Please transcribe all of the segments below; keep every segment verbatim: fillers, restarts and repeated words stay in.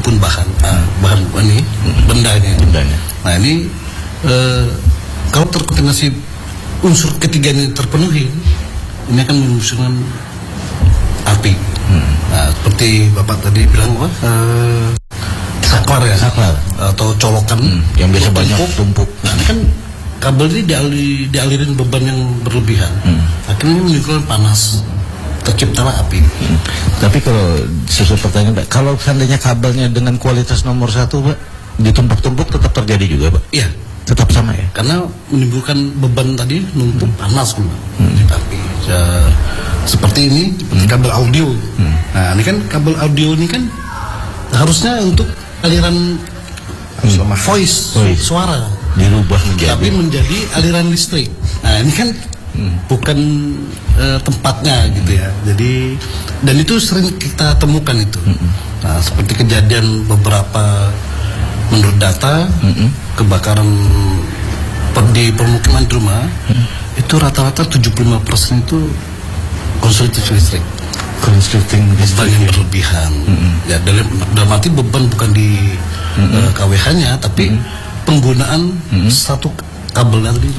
maupun bahan uh, bahan ini bendanya. Bendanya. Nah ini uh, kalau terkontaminasi unsur ketiga ini terpenuhi, ini akan menimbulkan api. Hmm. Nah, seperti Bapak tadi bilang apa? Uh, saklar ya, saklar atau colokan hmm, yang biasa banyak tumpuk. Nah, ini kan kabel ini diali, dialirin beban yang berlebihan, hmm. akhirnya menimbulkan panas, terciptalah api. Hmm. Tapi kalau sesuai pertanyaan, Pak, kalau seandainya kabelnya dengan kualitas nomor satu, Pak, ditumpuk-tumpuk tetap terjadi juga, Pak? Iya, tetap sama ya. Karena menimbulkan beban tadi numpuk hmm. panas, Pak. Hmm. Api. Ya, seperti ini, seperti hmm. kabel audio. Hmm. Nah, ini kan kabel audio ini kan harusnya untuk aliran hmm. voice, voice, suara dirubah menjadi, tapi menjadi aliran listrik. Nah, ini kan hmm. bukan uh, tempatnya gitu ya. Jadi dan itu sering kita temukan itu. Hmm. Nah, seperti kejadian beberapa menurut data hmm. kebakaran per, di permukiman di rumah hmm. itu rata-rata tujuh puluh lima persen itu konsumsi listrik. Konsumsi beban yang berlebihan. Mm-hmm. Ya dalam, dalam arti beban bukan di mm-hmm. uh, K W H-nya, tapi mm-hmm. penggunaan mm-hmm. satu kabel tadi itu.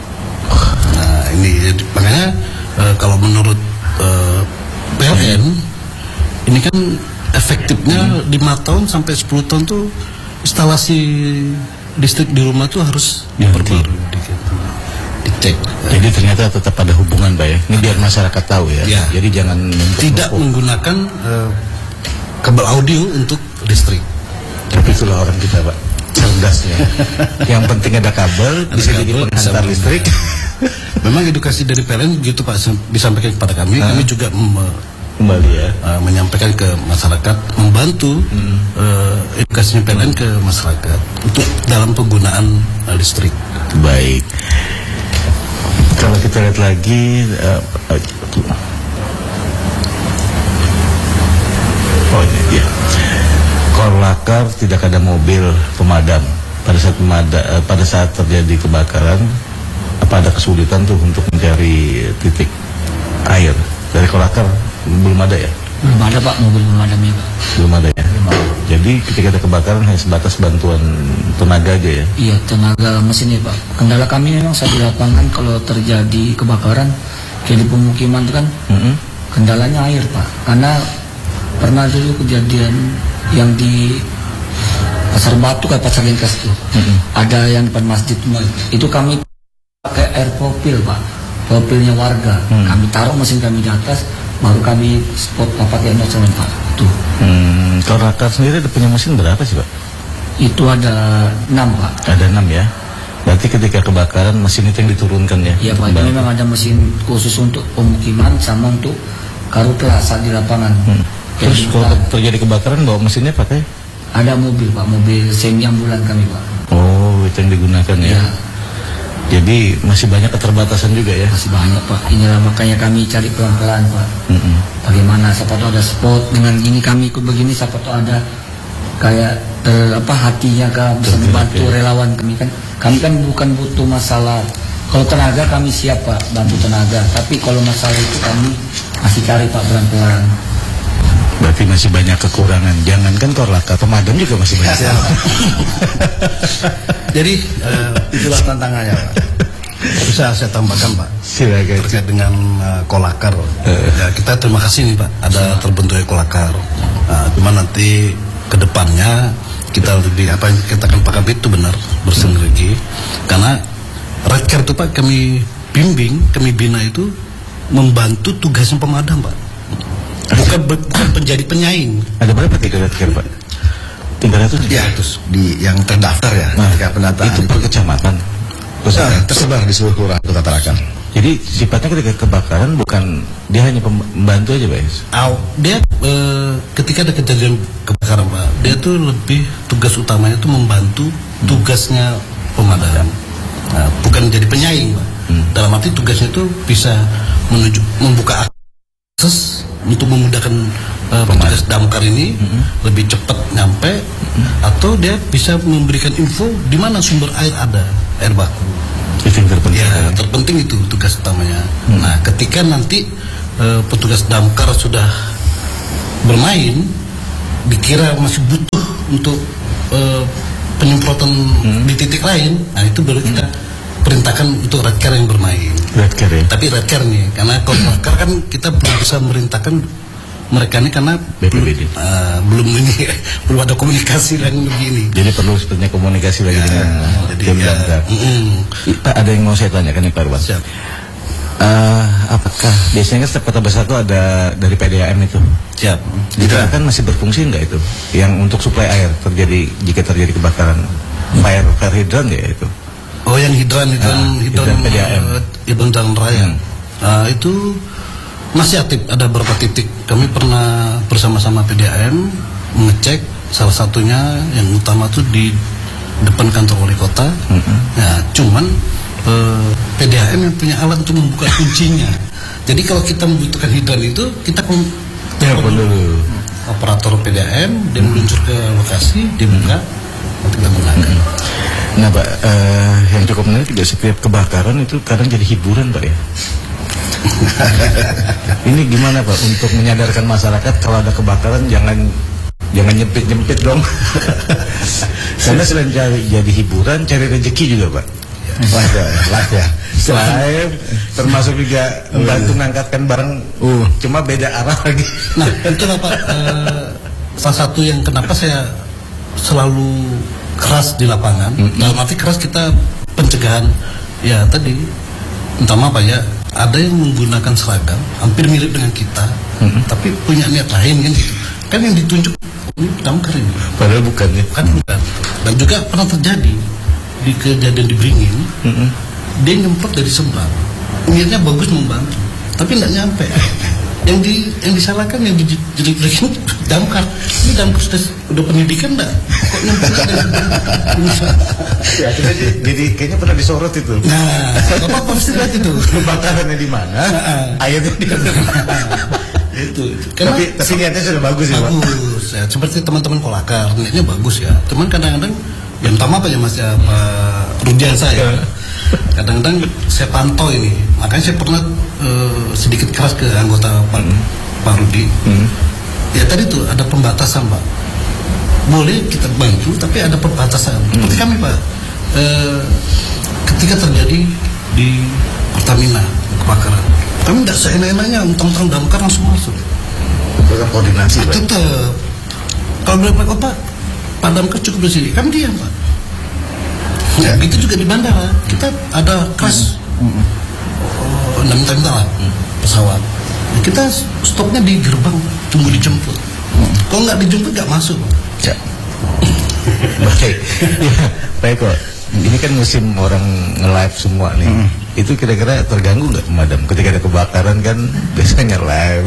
Nah ini jadi, makanya uh, kalau menurut uh, P L N mm-hmm. ini kan efektifnya mm-hmm. lima tahun sampai sepuluh tahun tuh instalasi listrik di rumah tuh harus diperbarui. Dicek. Jadi ternyata tetap ada hubungan, Pak ya. Ini biar masyarakat tahu ya. Ya. Jadi jangan tidak menggunakan uh, kabel audio untuk listrik. Tapi itulah orang kita, Pak, cerdasnya. Yang penting ada kabel, ada bisa kabel, jadi penghantar listrik. Memang edukasi dari P L N gitu Pak disampaikan kepada kami. Nah. Kami juga mem- kembali ya uh, menyampaikan ke masyarakat, membantu hmm. uh, edukasinya P L N ke masyarakat untuk dalam penggunaan uh, listrik. Baik. Kalau kita lihat lagi, uh, oh ini dia, Korlakar tidak ada mobil pemadam pada saat pemada, uh, pada saat terjadi kebakaran. Apa ada kesulitan tuh untuk mencari titik air dari Korlakar? Belum ada ya? Belum ada, Pak, mobil pemadamnya, Pak. Belum ada ya? Belum ada. Jadi ketika ada kebakaran hanya sebatas bantuan tenaga aja ya? Iya, tenaga mesinnya, Pak. Kendala kami memang saat di lapangan kalau terjadi kebakaran kayak di pemukiman itu kan mm-hmm. kendalanya air, Pak. Karena pernah dulu kejadian yang di Pasar Batu kayak Pasar Lingkas tuh. Mm-hmm. Ada yang depan masjid itu kami pakai air popil, Pak. Popilnya warga. Mm. Kami taruh mesin kami di atas, baru kami spot pakai nozzle, Pak. Tuh. Hmm, Korlakar sendiri ada punya mesin berapa sih, Pak? Itu ada enam, Pak. Ada enam ya. Berarti ketika kebakaran mesin itu yang diturunkan ya? Iya, Pak. Itu memang ada mesin khusus untuk pemukiman sama untuk karhutla saat di lapangan. Hmm. Terus kalau terjadi kebakaran bawa mesinnya pakai? Ada mobil, Pak. Mobil semi ambulan kami, Pak. Oh, itu yang digunakan ya? Ya. Jadi masih banyak keterbatasan juga ya? Masih banyak, Pak. Inilah makanya kami cari pelan-pelan, Pak. Mm-hmm. Bagaimana, siapa tahu ada spot dengan ini kami ikut begini, siapa tahu ada kayak ter, apa hatinya kah bisa membantu ya. Relawan kami kan. Kami kan bukan butuh masalah. Kalau tenaga kami siap, Pak, bantu tenaga. Tapi kalau masalah itu kami masih cari, Pak, pelan-pelan. Berarti masih banyak kekurangan. Jangankan Korlakar, pemadam juga masih banyak. Jadi uh, itulah tantangannya, Pak. Bisa saya tambahkan, Pak, silakan, terkait dengan uh, Korlakar. Uh. Ya, kita terima kasih nih, Pak, ada terbentuknya Korlakar. Nah, cuma nanti kedepannya kita lebih apa yang kita akan pakai itu benar bersinergi. Hmm. Karena Redcare itu, Pak, kami bimbing, kami bina itu membantu tugasnya pemadam, Pak. Bukan, bukan menjadi penyaing. Ada berapa tiga Redcare, Pak? tiga ratus ya, di yang terdaftar ya, nah, ketika pendataan itu per kecamatan. Nah, tersebar di seluruh kelurahan Kota Tarakan. Jadi sifatnya ketika kebakaran bukan dia hanya pembantu aja, Pak? Oh, dia e, ketika ada kejadian kebakaran, Pak, dia tuh lebih tugas utamanya itu membantu hmm. tugasnya pemadam. Nah, bukan jadi penyaing, Pak. Hmm. Dalam arti tugasnya itu bisa menuju membuka akses untuk memudahkan uh, petugas damkar ini mm-hmm. lebih cepat nyampe, mm-hmm. atau dia bisa memberikan info di mana sumber air ada, air baku. Itu yang terpenting. Ya, terpenting itu tugas utamanya. Mm. Nah, ketika nanti uh, petugas damkar sudah bermain, dikira masih butuh untuk uh, penyemprotan hmm. di titik lain, nah itu baru kita hmm. perintahkan untuk red car yang bermain. Red car ya? Tapi red car nih, karena kalau red car kan kita belum bisa merintahkan mereka ini karena B P B D. Uh, belum ini belum ada komunikasi yang begini. Jadi perlu sebenarnya komunikasi lagi ya, dengan jadi tim ya, damkar. Mm, mm. Pak, ada yang mau saya tanyakan nih Pak Irwan. Siap. Uh, apakah biasanya kan setiap kota besar itu ada dari P D A M itu? Siap. Itu kan masih berfungsi nggak itu? Yang untuk suplai air terjadi jika terjadi kebakaran fire fire hydrant ya itu? Oh, yang hidran hidran ah, hidran, hidran P D A M, uh, hidran jalan raya. Hmm. Uh, itu masih aktif, ada beberapa titik. Kami pernah bersama-sama P D A M mengecek, salah satunya yang utama tuh di depan kantor wali kota. Mm-hmm. Nah, cuman eh, P D A M yang punya alat untuk membuka kuncinya. Jadi kalau kita membutuhkan hidran itu, kita kom- telepon dulu operator P D A M, dia meluncur ke lokasi, dibuka, kita gunakan. Nah Pak, eh, yang cukup menarik juga setiap kebakaran itu kadang jadi hiburan Pak ya. Ini gimana Pak untuk menyadarkan masyarakat kalau ada kebakaran jangan jangan nyempit-nyempit dong. Karena selain cari jadi hiburan, cari rezeki juga Pak. Lah ya, lah ya. Selain termasuk juga membantu mengangkatkan barang, uh, cuma beda arah lagi. Nah, itu Pak, uh, salah satu yang kenapa saya selalu keras di lapangan. Mm-hmm. Dalam arti keras kita pencegahan ya tadi, utama apa ya? Ada yang menggunakan seragam hampir mirip dengan kita, mm-hmm. tapi punya niat lain kan gitu. Kan yang ditunjuk ini damkar ini. Padahal bukan ya. Kan bukan. Dan juga pernah terjadi di kejadian di Beringin, mm-hmm. dia nyemprot dari seberang. Niatnya bagus membantu, tapi nggak nyampe. Yang di yang disalahkan yang dijelek-jelekin damkar. Ini damkar sudah udah pendidikan enggak? Kok nyemprot dari seberang? Ya, kita jadi, jadi kayaknya pernah disorot itu. Nah, Bapak pasti lihat itu. Kebakarannya di mana? Airnya di mana? Itu. Karena, tapi, tapi niatnya sudah bagus ya Pak? Bagus ya, seperti teman-teman Kolakar, niatnya bagus ya. Cuman kadang-kadang yang utama apa ya Mas ya, Pak Rudian saya. Kadang-kadang saya pantau ini, makanya saya pernah uh, sedikit keras ke anggota Pak, hmm. Pak Rudi. Hmm. Ya tadi tuh ada pembatasan Pak. Boleh kita bantu, tapi ada pembatasan. Hmm. Seperti kami Pak, uh, ketika terjadi di Pertamina kebakaran, kami tidak seenak-enaknya mentang-mentang damkar langsung masuk. Tetap koordinasi Pak. Tetap. Kalau berapa kota, Pak damkar cukup di sini, kami diam Pak. Ya, itu juga di bandara kita ada crash, mm-hmm. oh, minta-minta lah pesawat. Kita stopnya di gerbang, tunggu dijemput. Mm-hmm. Kalau nggak dijemput nggak masuk. Ya. Baik, ya, baik kok. Ini kan musim orang nge-live semua nih. Mm-hmm. Itu kira-kira terganggu nggak pemadam ketika ada kebakaran kan biasanya live.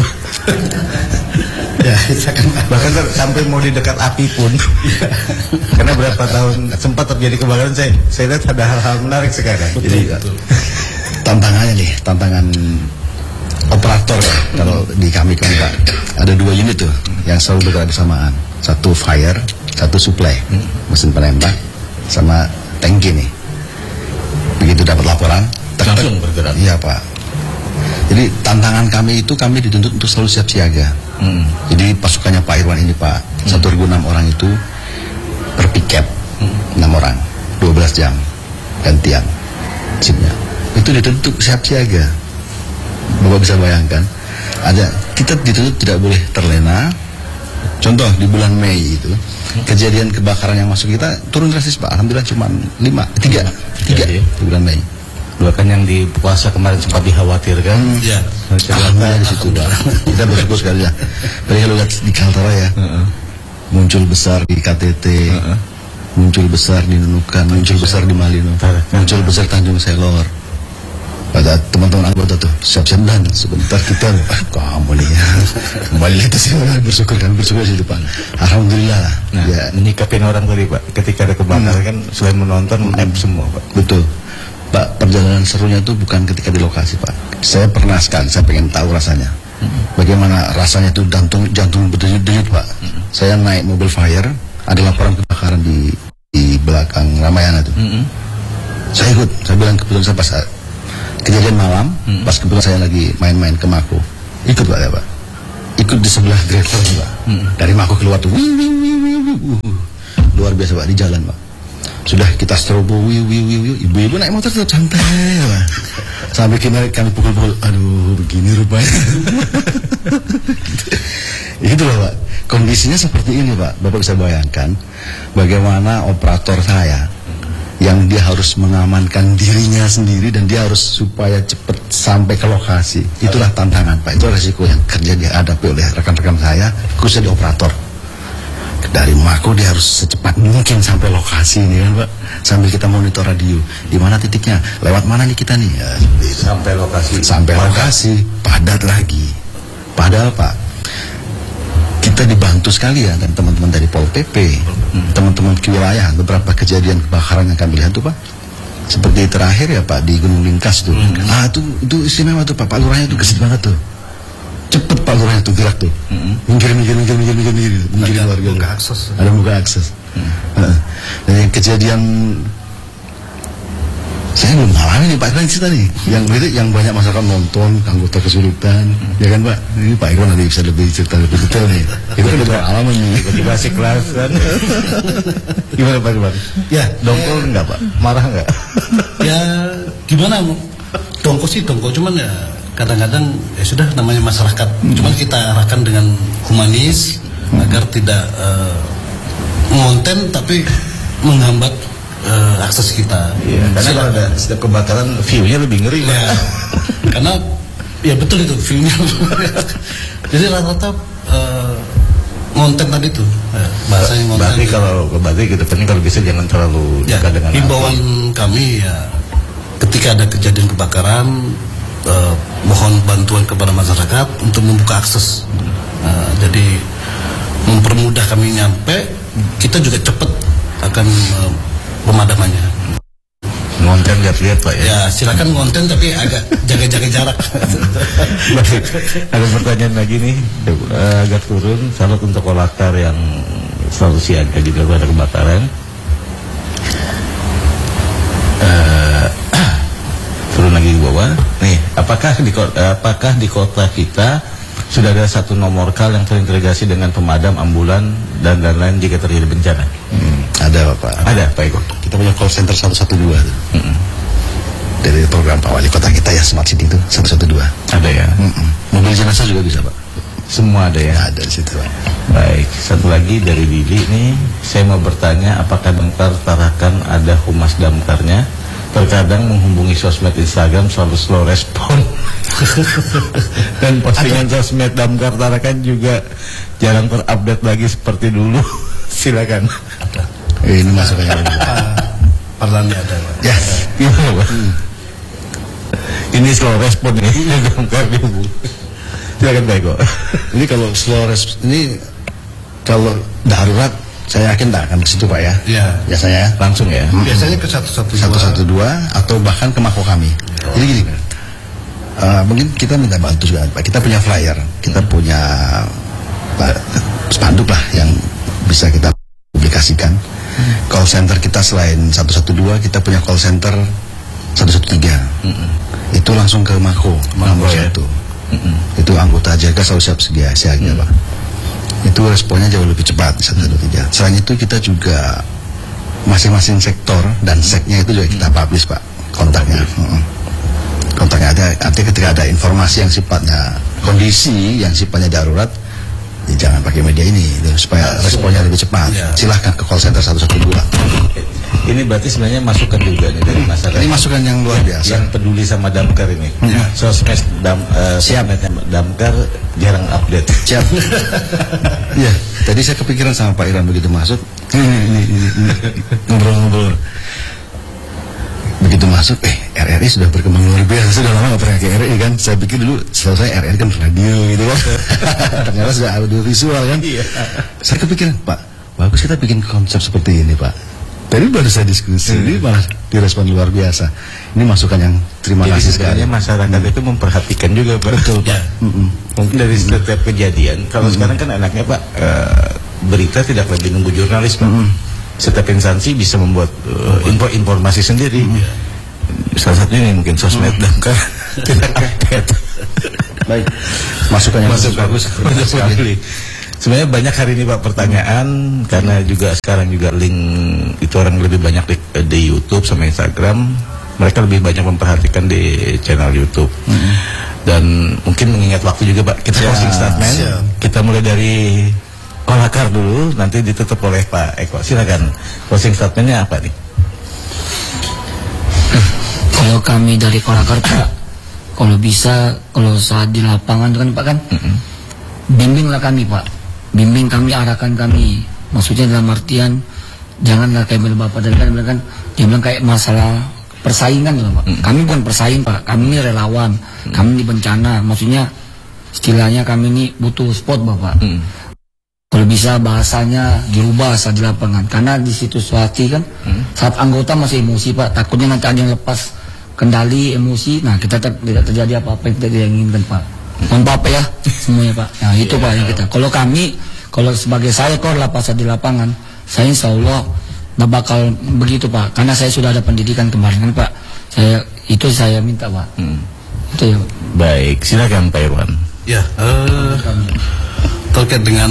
Ya, bahkan sampai mau di dekat api pun. Karena berapa tahun sempat terjadi kebakaran, saya saya lihat ada hal-hal menarik sekarang. Betul, jadi betul. Tantangannya nih, tantangan operator ya. Kalau di kami kan Pak, ada dua unit tuh yang selalu bergerak bersamaan. Satu fire, satu supply, mesin penembak, sama tangki nih. Begitu dapat laporan, langsung bergerak. Iya Pak. Jadi tantangan kami itu kami dituntut untuk selalu siap siaga. Hmm. Jadi pasukannya Pak Irwan ini Pak, hmm. satu ribu enam orang itu per piket, hmm. enam orang, dua belas jam gantian shiftnya. Itu dituntut siap siaga. Bapak bisa bayangkan, ada kita dituntut tidak boleh terlena. Contoh di bulan Mei itu kejadian kebakaran yang masuk kita turun drastis Pak. Alhamdulillah cuma lima, tiga, tiga di bulan Mei. Dua kan yang di puasa kemarin sempat dikhawatirkan. Iya. Hmm, alhamdulillah di situ Pak. Kita bersyukur sekali ya. Tadi kalau lihat di Kaltara ya, uh-uh. muncul besar di K T T, uh-uh. muncul besar di Nunukan, muncul besar di Malino, muncul besar Tanjung Selor. Pada teman-teman anggota tuh siap-siap dan sebentar kita, ah, kamu nih ya, kembali lagi sih bersyukur kan bersyukur sih Pak. Alhamdulillah. Nah, ya. Menyikapin orang tadi Pak, ketika ada kebakaran hmm. kan selain menonton, live hmm. semua Pak. Betul. Pak, perjalanan serunya itu bukan ketika di lokasi Pak. Saya pernah sekali, saya pengen tahu rasanya. Mm-hmm. Bagaimana rasanya itu jantung jantung berdenyut-denyut Pak. Mm-hmm. Saya naik mobil fire, ada laporan kebakaran di di belakang Ramayana itu. Mm-hmm. Saya ikut, saya bilang kebetulan saya pas kejadian malam, mm-hmm. pas kebetulan saya lagi main-main ke Mako. Ikut Pak ya Pak. Ikut di sebelah driver Pak. Mm-hmm. Dari Mako keluar tuh. Wih, wih, wih, wih, wih. luar biasa Pak di jalan Pak. Sudah kita strobo, wiu wiu wiu, wiu. Ibu-ibu naik motor tetap santai Pak. Sampai kami kami pukul-pukul, aduh begini rupanya. Itu loh Pak. Kondisinya seperti ini Pak. Bapak bisa bayangkan bagaimana operator saya yang dia harus mengamankan dirinya sendiri dan dia harus supaya cepat sampai ke lokasi. Itulah tantangan Pak. Itu resiko yang kerja dihadapi oleh rekan-rekan saya, khususnya di operator. Dari Mako dia harus secepat mungkin sampai lokasi ini kan Pak. Sambil kita monitor radio, di mana titiknya, lewat mana nih kita nih ya, sampai lokasi. Sampai lokasi padat lagi. Padahal Pak, kita dibantu sekali ya dan teman-teman dari Pol P P, hmm. teman-teman kewilayahan, beberapa kejadian kebakaran yang kami lihat tuh Pak. Seperti terakhir ya Pak di Gunung Lingkas tuh. Hmm. Ah itu itu istimewa tuh Pak, Pak Lurahnya tuh gesit banget tuh. Cepet Pak Lurahnya tuh gerak tuh. Hmm. Minggir minggir minggir minggir minggir minggir. Minggir ada warga. buka akses. Ada buka akses. Hmm. Uh, dan yang kejadian saya belum ngalamin nih Pak Irwan cerita nih, yang itu yang banyak masyarakat nonton, anggota kesulitan, hmm. ya kan Pak? Ini Pak Irwan nanti bisa lebih cerita lebih detail nih. Itu kan udah pengalaman nih. Tiba-tiba si kelas kan. Gimana Pak Irwan? Ya, dongkol ya, enggak Pak? Marah enggak? Ya gimana? Dongkol sih dongkol, cuman ya kadang-kadang ya sudah namanya masyarakat. Hmm. Cuman kita arahkan dengan humanis hmm. agar tidak uh, ngonten tapi menghambat Uh, akses kita. Iya, karena kalau ada setiap kebakaran view-nya lebih ngeri ya, karena ya betul itu view-nya. Jadi rata-rata uh, ngonten tadi tuh uh, bahasanya ngonten. Berarti kalau berarti gitu penting kalau bisa jangan terlalu ya, dekat dengan himbauan api. Kami ya ketika ada kejadian kebakaran uh, mohon bantuan kepada masyarakat untuk membuka akses. Uh, jadi mempermudah kami nyampe, kita juga cepat akan uh, pemadamannya. Ngonten lihat-lihat Pak ya. Ya silakan ngonten tapi agak jaga-jaga jarak. Baik, ada pertanyaan lagi nih uh, agak turun. Salut untuk Kolakar yang selalu siaga juga pada kebakaran. Uh, turun lagi ke bawah. Nih, apakah di apakah di kota kita sudah ada satu nomor call yang terintegrasi dengan pemadam, ambulan dan lain-lain jika terjadi bencana? Hmm, ada Pak. Ada Pak Eko. Kita punya call center satu satu dua hmm. dari program Pak Wali Kota kita ya, Smart City itu satu satu dua. Ada ya. Hmm. Mobil jenazah juga bisa Pak. Semua ada ya. Ada di situ Pak. Baik, satu lagi dari Billy nih, saya mau bertanya apakah Damkar Tarakan ada humas damkarnya? Terkadang menghubungi sosmed Instagram selalu slow respon. Dan postingan sosmed Damkar Tarakan juga jarang terupdate lagi seperti dulu. Silakan. Eh, ini masukannya lagi. Parlannya ada. Ya, gimana Pak? Hmm. Ini slow respon nih Damkar dihubung. Silakan Pak Eko. Ini kalau slow respon ini kalau darurat saya yakin tak akan ke situ Pak ya. Iya. Biasanya ya. Langsung ya. Hmm. Biasanya ke satu satu satu satu dua atau bahkan ke Mako kami. Oh. Jadi gini. Uh, mungkin kita minta bantu juga Pak. Kita punya flyer, kita punya uh, spanduk lah yang bisa kita publikasikan. Hmm. Call center kita selain satu satu dua kita punya call center satu satu tiga. Hmm. Itu langsung ke Mako, Mako ya. Itu. Hmm. Itu anggota jaga selalu siap sedia siaga hmm. Pak. Itu responnya jauh lebih cepat satu satu tiga. Selain itu kita juga masing-masing sektor dan seknya itu juga kita publish Pak kontaknya. Hmm. Kontaknya ada, artinya ketika ada informasi yang sifatnya kondisi yang sifatnya darurat, ya jangan pakai media ini supaya responnya lebih cepat. Ya. Silahkan ke call center satu satu dua. Ini berarti sebenarnya masukan juga nih dari masyarakat. Ini masukan yang luar biasa. Yang peduli sama Damkar ini. Ya. Sosmed dam, uh, siap. Damkar jarang update. Siap. Iya. Tadi saya kepikiran sama Pak Irwan begitu masuk. Ngobrol-ngobrol. Begitu masuk, eh R R I sudah berkembang luar biasa. Sudah lama nggak pernah ke R R I kan. Saya pikir dulu selesai R R I kan radio gitu kan. Ternyata sudah audio visual kan. Iya. Saya kepikiran Pak, bagus kita bikin konsep seperti ini Pak. Tadi baru saya diskusi, hmm. ini malah direspon luar biasa. Ini masukan yang terima Jadi kasih sekali. Masyarakat hmm. itu memperhatikan juga Pak. Betul Pak. Ya. Mm-mm. Mungkin dari setiap kejadian. Kalau mm-hmm. sekarang kan enaknya Pak, uh, berita tidak lagi nunggu jurnalis Pak. Mm-hmm. Setiap instansi bisa membuat uh, info informasi sendiri. Mm-hmm. Salah satunya mungkin sosmed mm-hmm. Damkar tidak update. Baik. Masukan yang Masuk bagus. Bagus sekali. Sebenarnya banyak hari ini Pak pertanyaan, karena juga sekarang juga link itu orang lebih banyak di, di YouTube sama Instagram. Mereka lebih banyak memperhatikan di channel YouTube. Hmm. Dan mungkin mengingat waktu juga Pak, kita closing statement. Siap. Kita mulai dari Kolakar dulu, nanti ditutup oleh Pak Eko. Silakan. Closing statementnya apa nih? Kalau kami dari Kolakar Pak, kalau bisa, kalau saat di lapangan kan Pak kan, mm-hmm. bimbinglah kami Pak, bimbing kami, arahkan kami. Maksudnya dalam artian janganlah kayak bilang Bapak tadi kan, kan dia bilang kayak masalah persaingan loh Pak. Mm-hmm. Kami bukan persaing Pak, kami ini relawan, mm-hmm. kami ini bencana. Maksudnya istilahnya kami ini butuh spot Bapak. Mm-hmm. Kalau bisa bahasanya dirubah saat di lapangan, karena di situasi kan mm-hmm. saat anggota masih emosi Pak, takutnya nanti ada yang lepas kendali emosi, nah kita ter tidak terjadi apa-apa yang tidak inginkan Pak. Mohon maaf ya semuanya Pak. Nah itu Pak yang kita. Kalau kami, kalau sebagai saya kok lapas di lapangan, saya insya Allah nggak bakal begitu Pak, karena saya sudah ada pendidikan kemarin kan Pak. Saya itu saya minta Pak. Hmm. Itu ya. Baik, silakan Pak Irwan. Ya, uh, terkait dengan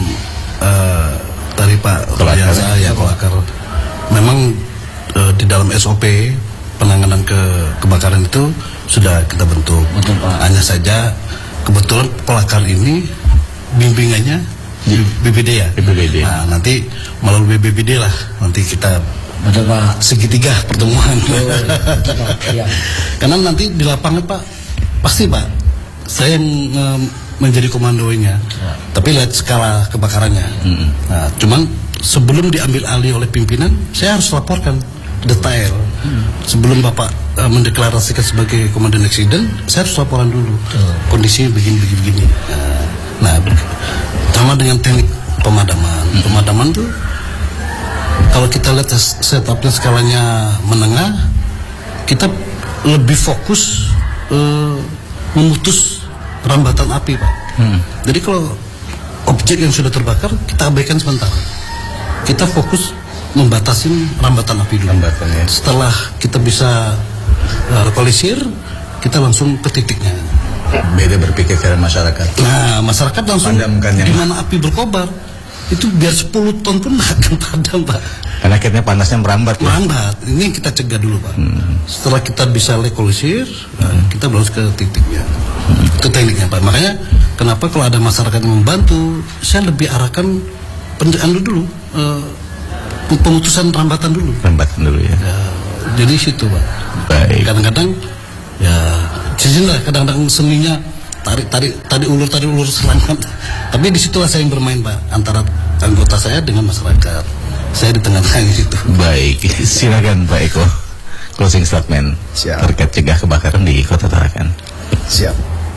uh, dari Pak Biasa ya Kolakar, memang uh, di dalam S O P penanganan ke kebakaran itu sudah kita bentuk. Betul, Pak. Hanya saja kebetulan Kolakar ini bimbingannya di B B D ya. B B D. Nah, nanti melalui B B D lah nanti kita betul, Pak. Segitiga pertemuan. Betul, betul, Pak. Ya. Karena nanti di lapangan Pak pasti Pak saya yang um, menjadi komandonya. Ya. Tapi lihat skala kebakarannya. Mm-hmm. Nah, cuman sebelum diambil alih oleh pimpinan, saya harus laporkan detail. Hmm. Sebelum Bapak uh, mendeklarasikan sebagai komandan eksiden, saya harus laporan dulu. Hmm. Kondisinya begini-begini. Uh, nah, sama dengan teknik pemadaman. Hmm. Pemadaman tuh, kalau kita lihat setupnya skalanya menengah, kita lebih fokus uh, memutus rambatan api, Pak. Hmm. Jadi kalau objek yang sudah terbakar, kita abaikan sebentar. Kita fokus membatasin rambatan api dulu. Rambatan, ya. Setelah kita bisa uh, lokalisir, kita langsung ke titiknya. Beda berpikir cara masyarakat. Nah, masyarakat langsung di mana api berkobar, itu biar sepuluh ton pun akan padam, Pak. Karena akhirnya panasnya merambat. Merambat. Ya? Ini yang kita cegah dulu, Pak. Hmm. Setelah kita bisa lokalisir, hmm. uh, kita baru ke titiknya. Hmm. Itu tekniknya, Pak. Makanya kenapa kalau ada masyarakat yang membantu, saya lebih arahkan penjagaan dulu. Uh, pemutusan rambatan dulu. Rambatan dulu ya. Ya jadi situ Pak. Baik. Kadang-kadang ya sinilah kadang-kadang seninya tarik tarik tarik ulur tarik ulur serangan. Tapi disitulah saya yang bermain Pak, antara anggota saya dengan masyarakat. Saya di tengah-tengah di situ. Baik, silakan Pak Eko. Closing statement. Siap. Terkait cegah kebakaran di Kota Tarakan. Siap.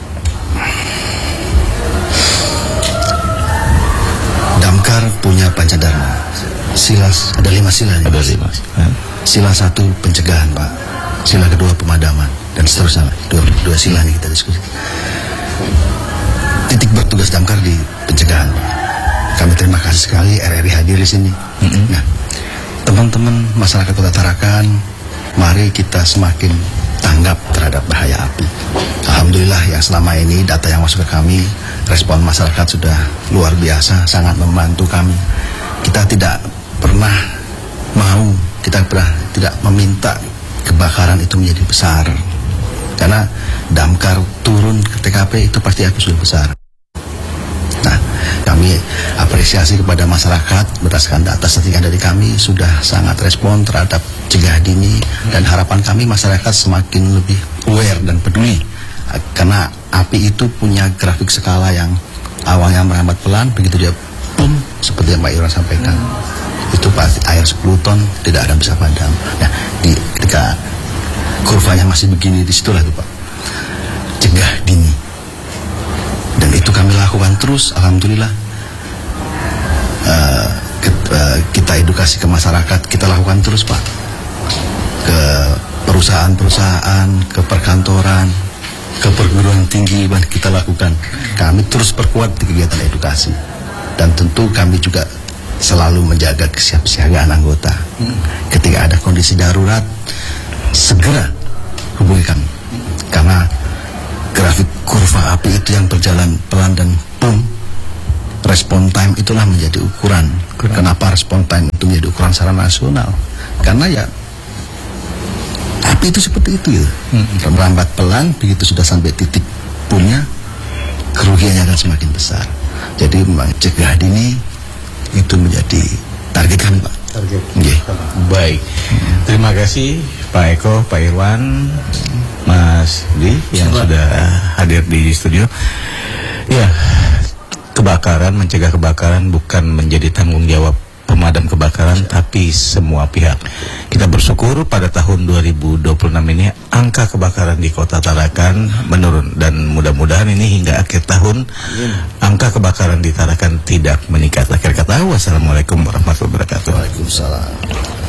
Damkar punya pancadharma. Silas, ada lima sila. Ada lima sila. Sila satu pencegahan Pak, sila kedua pemadaman, dan seterusnya. Dua, dua sila ini kita diskusi. Titik bertugas Damkar di pencegahan Pak. Kami terima kasih sekali R R I hadir di sini. Mm-hmm. Nah, teman-teman masyarakat Kota Tarakan, mari kita semakin tanggap terhadap bahaya api. Alhamdulillah ya, selama ini data yang masuk ke kami, respon masyarakat sudah luar biasa, sangat membantu kami. Kita tidak pernah mau, kita pernah tidak meminta kebakaran itu menjadi besar, karena Damkar turun ke T K P itu pasti api sudah besar. Nah, kami apresiasi kepada masyarakat berdasarkan data statistik dari kami sudah sangat respon terhadap cegah dini, dan harapan kami masyarakat semakin lebih aware dan peduli, karena api itu punya grafik skala yang awalnya merambat pelan, begitu dia pum, seperti yang Pak Irwan sampaikan, itu pasti air sepuluh ton tidak ada bisa padam. Nah, di, ketika kurvanya masih begini, disitulah itu Pak, cegah dini, dan itu kami lakukan terus. Alhamdulillah uh, ke, uh, kita edukasi ke masyarakat, kita lakukan terus Pak, ke perusahaan-perusahaan, ke perkantoran, ke perguruan tinggi, kita lakukan. Kami terus perkuat di kegiatan edukasi, dan tentu kami juga selalu menjaga kesiapsiagaan anggota. Hmm. Ketika ada kondisi darurat, segera hubungi kami, karena grafik kurva api itu yang berjalan pelan dan boom, respon time itulah menjadi ukuran. Kurang. Kenapa respon time itu menjadi ukuran secara nasional? Karena ya api itu seperti itu ya. Hmm. Merambat pelan, begitu sudah sampai titik punya, kerugiannya akan semakin besar. Jadi memang cegah dini itu menjadi target kami, Pak. Target. Yeah. Baik. Hmm. Terima kasih Pak Eko, Pak Irwan, Mas Di yang Selamat. sudah hadir di studio. Ya, kebakaran, mencegah kebakaran bukan menjadi tanggung jawab pemadam kebakaran, tapi semua pihak. Kita bersyukur pada tahun dua ribu dua puluh enam ini angka kebakaran di Kota Tarakan menurun, dan mudah-mudahan ini hingga akhir tahun angka kebakaran di Tarakan tidak meningkat. Akhir kata, wassalamualaikum warahmatullahi wabarakatuh. Waalaikumsalam.